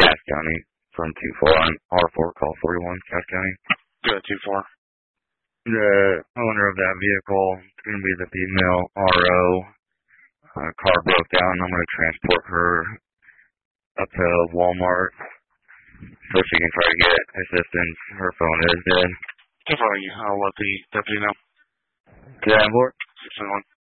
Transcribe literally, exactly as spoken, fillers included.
Cass County from two four on R four, call forty-one, Cass County. Good, two four. The owner of that vehicle is going to be the female R O. Uh, car broke down. I'm going to transport her up to Walmart so she can try to get assistance. Her phone is dead. Definitely. I'll let the deputy know. Good, Ambor. six one one.